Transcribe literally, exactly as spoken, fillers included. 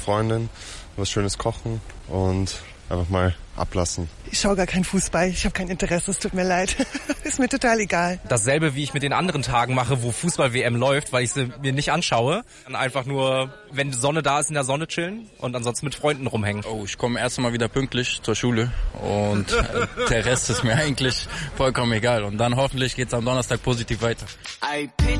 Freundin, was Schönes kochen und einfach mal ablassen. Ich schaue gar keinen Fußball, ich habe kein Interesse, es tut mir leid. Ist mir total egal. Dasselbe, wie ich mit den anderen Tagen mache, wo Fußball-W M läuft, weil ich sie mir nicht anschaue. Dann einfach nur, wenn die Sonne da ist, in der Sonne chillen und ansonsten mit Freunden rumhängen. Oh, ich komme erst mal wieder pünktlich zur Schule und äh, der Rest ist mir eigentlich vollkommen egal. Und dann hoffentlich geht's am Donnerstag positiv weiter.